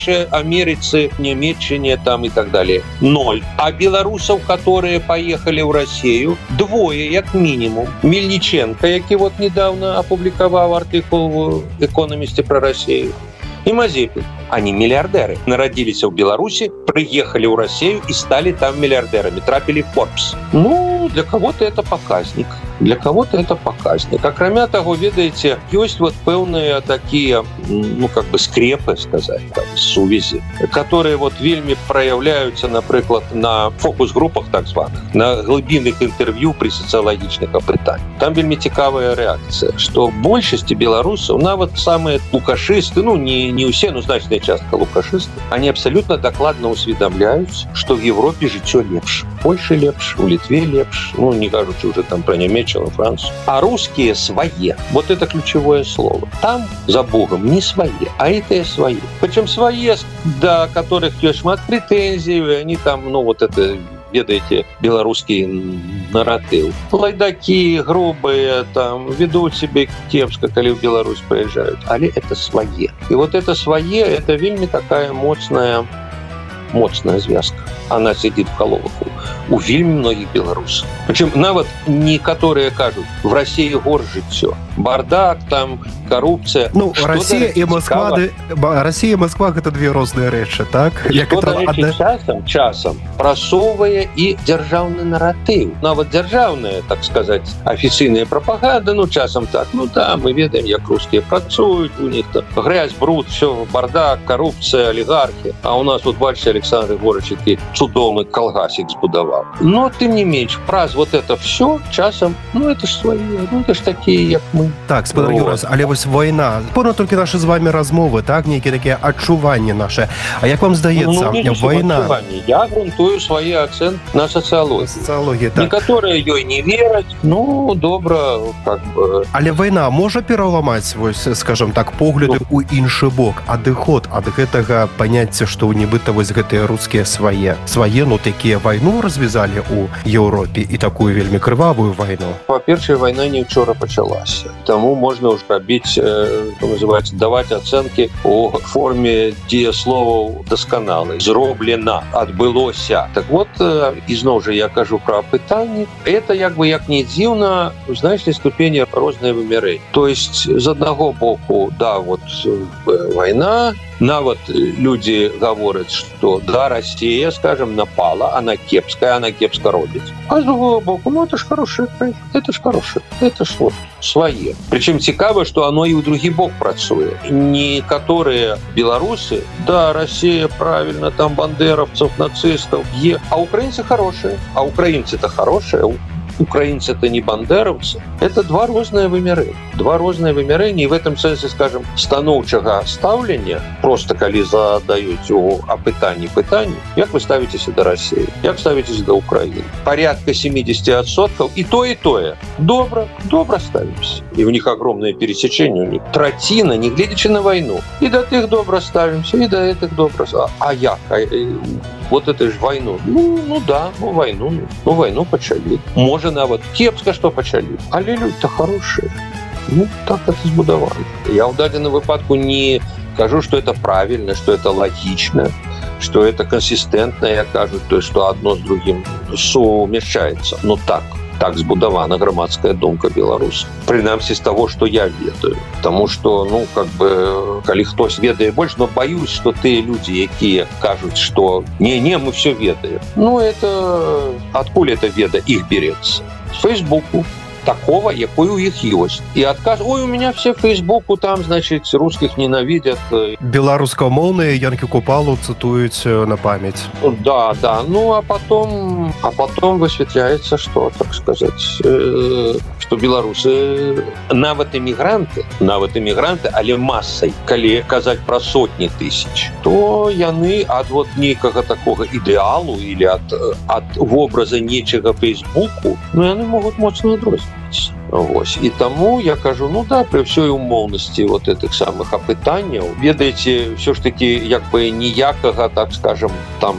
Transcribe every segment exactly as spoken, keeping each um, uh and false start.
Америцы, Немеччине там и так далее. Ноль. А белорусов, которые поехали в Россию, двое, как минимум. Мельниченко, який вот недавно опубликовал артикул в «Экономисте» про Россию, и Мазепин. Они миллиардеры. Народились в Беларуси, приехали в Россию и стали там миллиардерами. Трапили в Forbes. Ну, для кого-то это показник. Для кого-то это показник. А кроме того, ведаете, есть вот певные такие, ну, как бы скрепы, сказать, там, сувязи, которые вот вельми проявляются, например, на фокус-группах так званых, на глубинных интервью при социологичных опытаниях. Там вельми цікавая реакция, что в большинстве белорусов, на вот самые лукашисты, ну, не, не все, но значительная частка лукашисты, они абсолютно докладно усведомляются, что в Европе житё лепш. В Польше лепш, в Литве лепш, ну, не кажучи уже там про Немеччину, Францию. А русские свои. Вот это ключевое слово. Там, за Богом, не свои, а это свои. Причем свои, до которых есть шмат претензий, они там, ну, вот это... ведаете, белорусский наратив. Лайдаки, грубые, там, ведут себе кепска, когда в Беларусь приезжают. Але это свои. И вот это свои, это вельми такая мощная, мощная звязка. Она сидит в головах у вельми многих белорусов. Причем нават некоторые кажут, в России гор житё. Бардак, там, коррупция. Ну, что Россия и Москва, да, Россия и Москва – это две разные речи, так? Як это одна... часом, часом просовывая и державный нарратив. Нават державная, так сказать, официальная пропаганда, ну, часом так, ну да, мы ведаем, як русские працуют, у них там грязь, бруд, все, бардак, коррупция, олигархи. А у нас, вот, бачите, Александр Егорович, такой чудовный колгасик сбудовал. Но, тем не менее, праз вот это все часом, ну, это ж свои, ну, это ж такие, як мы. Так, спадар Юрас, але вось война. Пэўна толькі наши з вами размовы, так, нейкія такія адчуванні наши. А як вам здаецца, ну, война? Я грунтую свои оценки на социологии. Социологии, так. Некоторые ёй не верят, ну, добра, как бы. Але война можа пераламаць, вось, скажем так, погляды ну. у іншы бок, адыход ад гэтага паняцця, што нібыта вось гэтыя рускія свае. Свае, ну, такія вайну развязалі у Еўропе і такую вельмі крывавую вайну. Па-першае, вайна не вчора пачалася. Таму можна ўжо рабіць, э, называецца, даваць ацэнкі у форме дзеясловаў дасканалай. Зроблена, адбылося. Так вот, э, ізноў жа я кажу пра пытанні. Это, як бы, як не дзіўна, у значнай ступені розныя вымярэнні. То есть, з аднаго боку, да, вот, э, вайна, нават люди говорят, что да, Россия, скажем, напала, она кепская, она кепска робит. А с другого боку, ну это ж хорошее, это ж хорошее, это ж вот свои. Причем цікаво, что оно и у других бок працуе. Некоторые белорусы, да, Россия правильно, там бандеровцев, нацистов, е, а украинцы хорошие, а украинцы-то хорошие, украинцы это не бандеровцы. Это два разные вымяры. Два разные вымярэнні. И в этом сенсе, скажем, станоўчага стаўлення, просто калі задаюць у апытанні пытанні, як вы ставитесь до России, як ставитесь до Украины. Порядка семьдесят відсотків и то, и то. Добро, добро ставимся. И у них огромное пересечение. У них тратина, не глядячи на войну. И до тых добро ставимся, и до этих добро. А, а як? А, вот это ж войну. Ну, ну да, ну войну. Ну войну почали. Може нават кепска, што пачалі. Але люди-то хорошие. Ну, так это збудавано. Я в дадзеным выпадку не кажу, что это правильно, что это логично, что это консистентно, я кажу, то есть, что одно с другим сумяшчаецца. Но так. Так збудавана грамадская думка беларусаў. Прынамсі з того, что я ведаю. Потому что, ну, как бы, калі хтось ведае больш, но боюсь, что тыя люди, якія кажуць, что не-не, мы все ведаем. Ну, это... Откуль это веда их берется? С Фейсбуку. Такого, якой у их есть. И отказ, ой, у меня все в Фейсбуку, там, значит, русских ненавидят. Белорусскомовные Янки Купалу цитуют на память. Да, да. Ну, а потом, а потом высветляется, что, так сказать, э, что белорусы нават иммигранты, нават иммигранты, але массой, коли казать про сотни тысяч, то яны от вот некого такого идеалу или от, от в образа нечего Фейсбуку, ну, яны могут моцно отрозить. Вось. І таму я кажу, ну да, при ўсёй умоўнасці вот этих самых апытанняў, ведаеце, все ж таки як бы ніякага, так скажем, там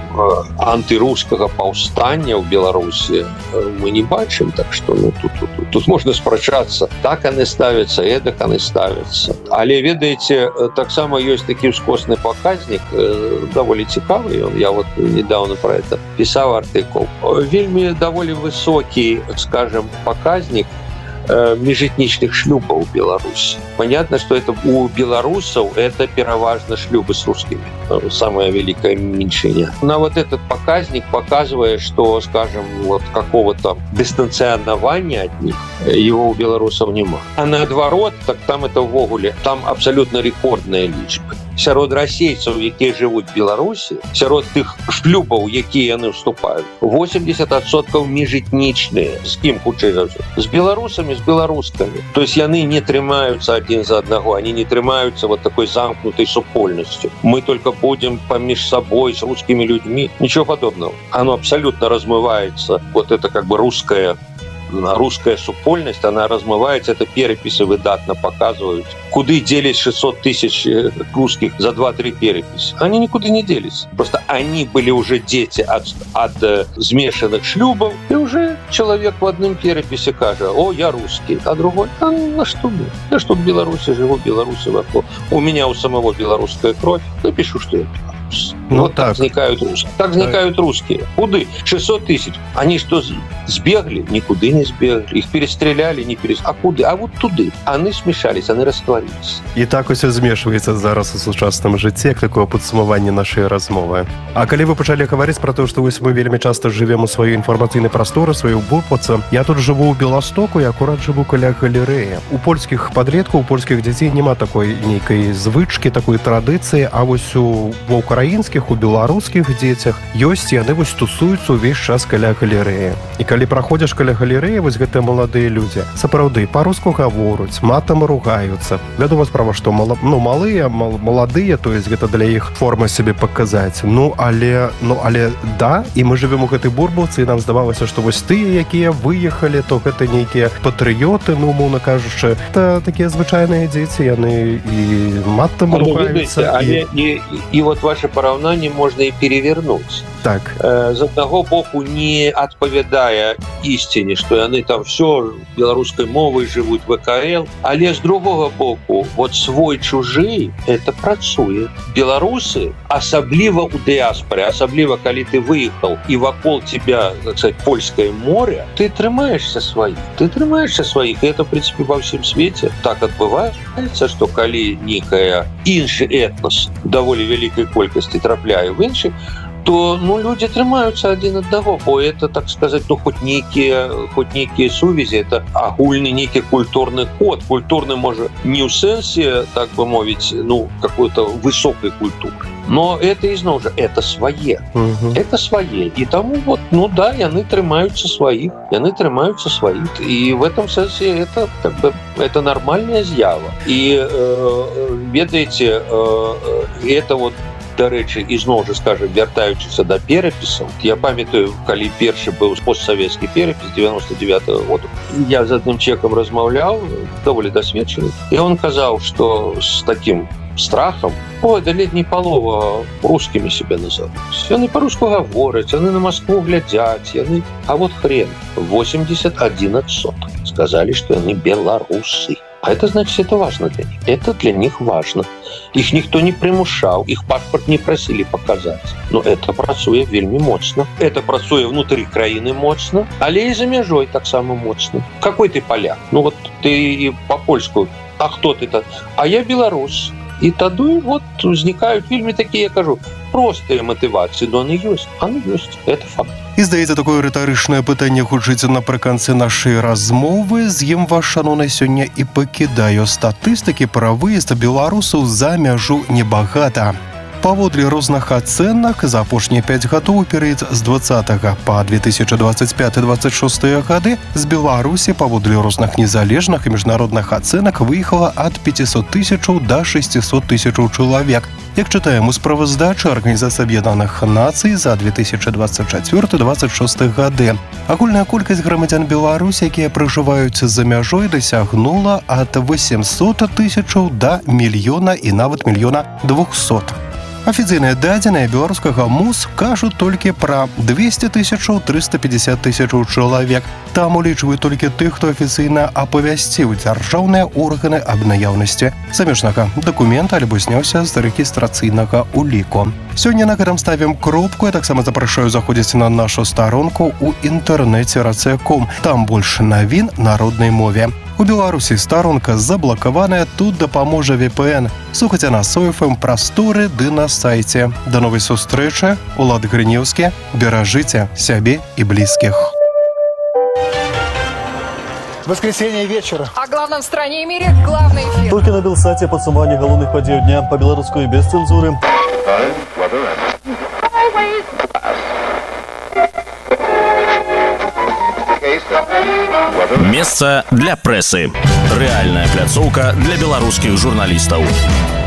антырускага паўстання ў Беларусі мы не бачым, так что ну, тут, тут, тут, тут можна спрачацца, так яны ставяцца, эдак яны ставяцца. Але ведаеце, таксама ёсць такі ўскосны паказнік, даволі цікавы, я вот недавно про это пісаў артыкул. Вельмі даволі высокі, скажем, паказнік межэтнічных шлюбаў у Беларусі. Понятно, что это у белорусов это пераважно шлюбы с русскими, самая великая меньшиня. Но вот этот показник показывает, что, скажем, вот какого-то дистанционирования от них его у белорусов нема. А наоборот, так там это в Огуле, там абсолютно рекордные лічбы. Сярод расейцаў, якія жывуць в Беларусі, сярод тых шлюбаў, якія яны вступаюць, восемьдесят адсоткаў межэтнічныя. З кім хутчэй за ўсё? З беларусамі, з беларускамі. То есть яны не трымаюцца адзін за аднаго, они не трымаюцца вот такой замкнутой супольнасцю. Мы только будем помеж собой с русскими людьми. Ничего подобного. Оно абсолютно размывается. Вот это как бы русская русская супольность, она размывается, это переписи выдатно показывают. Куды делись шестьсот тысяч русских за два-три переписи? Они никуда не делись. Просто они были уже дети от, от э, смешанных шлюбов, и уже человек в одном переписи кажет: о, я русский, а другой: а на что мне? Я что в Беларуси живу, в Беларуси вокруг. У меня у самого белорусская кровь, напишу, что я белорус. Ну, вот так, так возникают русские. Так возникают так. русские. Куды? шестьсот тысяч. Они что, сбегли? Никуда не сбегли. Их перестреляли, не перестреляли. А куды? А вот туды. Они смешались, они растворились. И так усе змешивается зараз у сучасном житті, як такое подсумование нашей размовы. А коли вы почали говорить про то, что мы вельми часто живем у своей информационной просторы, свою бурпаце, я тут живу у Белостоку, я аккурат живу каля галереи. У польских подрядков, у польских детей нема такой некой звычки, такой традиции, а вот у украинских, у белорусских детях ёсць, яны вось тусуюцца ўвесь час каля галерэі. І калі праходзіш каля галерэі, вось гэтыя маладыя людзі сапраўды па-руску гавораць, матам ругаюцца. Вядома справа, што мала, ну, малыя, мал, маладыя, то есть гэта для іх форма сябе паказаць. Ну, але, ну, але да, і мы жывем у гэтай бурбалцы, і нам здавалася, што вось тыя, якія выехалі, то гэта нейкія патрыёты, ну, умоўна кажучы, это такія звычайныя дзеці, яны і матам ругаюцца. І, і, і вот ваше параўнанне можна і перевернуць. Так. З аднаго боку, не адпавядае ісціне, што яны там все беларускай мовай жывуць вэ ка эл, але з другога боку, вот свой чужы, это працуе. Беларусы, асабліва ў дыаспоре, асабліва калі ты выехаў і вакол тебя, так сказать, польскае море, ты трымаешься сваіх. Ты трымаешься сваіх. І это, в принципе, ва ўсім свеце так адбываецца, што калі некая іншы этнос даволі вялікай колькасці трапляе в іншых, то ну, люди трымаюцца адзін аднаго, бо это, так сказать, ну, хоть некие, хоть некие сувязі, это агульны некі культурны код. Культурны, можа, не ў сэнсе, так бы мовіць, ну, какой-то высокой культуры. Но это, изноў жа, это свае. Uh-huh. Это свае. И тому вот, ну да, яны трымаюцца сваіх. Яны трымаюцца сваіх. И в этом сэнсе это, как бы, это нормальная з'ява. И, э, ведаеце, э, это вот, дарэчы, ізноў жа, скажем, вяртаючыся да перапісаў. Я памятаю, калі першы быў постсавецкі перапіс девяносто девятого года. Я з адным чекам размаўляў, даволі дасведчаны, і он казаў, што з таким страхом: ой, да ледь не палова русскімі себе называюць. Яны па-руску гавораць, яны на Москву глядзяць, яны... А вот хрен, восемьдесят один адсоткаў сказалі, што яны беларусы. А это значит, это важно для них. Это для них важно. Их никто не примушал, их паспорт не просили показать. Но это працуе вельмі моцна. Это працуе внутри краіны моцна, але и за мяжой так само моцна. Какой ты поляк? Ну вот ты по-польску. А кто ты-то? А я белорус. И тады вот возникают вельмі такие, я кажу, простые мотивации, но они есть. Они есть. Это факт. І, здаецца, такое рытарычнае пытанне гучыць напрыканцы нашай размовы. З ім вас, шаноўныя, сёння і пакідаю. Статыстыкі пра выезд беларусаў за мяжу небагата. Паводле розных ацэнак за апошнія пяць гадоў перыяд з двадцатага па две тысячи двадцать пятый — двадцать шесты гады з Беларусі паводле розных незалежных і міжнародных ацэнак выехала ад пятьсот тысячаў да шестисот тысячаў чалавек. Як чытаем у справаздачы Арганізацыі Аб'яднаных Нацый за две тысячи двадцать четвёрты — двадцать шесты гады. Агульная колькасць грамадзян Беларусі, якія пражываюць за мяжой, дасягнула ад восемьсот тысячаў да мільёна і нават мільёна двухсот. Афіцыйныя дадзеныя беларускага МУС кажуць толькі пра двести тысячаў — триста пятьдесят тысячаў чалавек. Там улічваюць толькі тых, хто афіцыйна апавясціў дзяржаўныя органы аб наяўнасці замежнага дакумента альбо зняўся з рэгістрацыйнага ўліку. Сёння на гэтым ставім кропку. Я таксама запрашаю заходзіць на нашу старонку ў інтэрнэце рацэ точка ком. Там больш навін на роднай мове. У Беларусі старонка заблакаваная, тут дапаможа вэ пэ эн. Слухайце на СоФМ прасторы ды на сайце. Да новай сустрэчы. Улад Грынеўскі. Беражыце сябе і блізкіх. Воскресенье вечера. О главном в стране и мире главный эфир. Только на Белсате подсумование головных подей дня по белорусской без цензуры. Место для прессы. Реальная пляцоўка для белорусских журналистов.